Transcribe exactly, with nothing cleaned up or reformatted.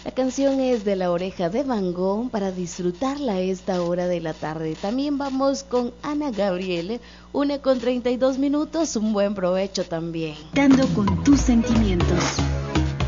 La canción es de La Oreja de Van Gogh para disfrutarla a esta hora de la tarde. También vamos con Ana Gabriel, una con treinta y dos minutos, un buen provecho también. Dando con tus sentimientos.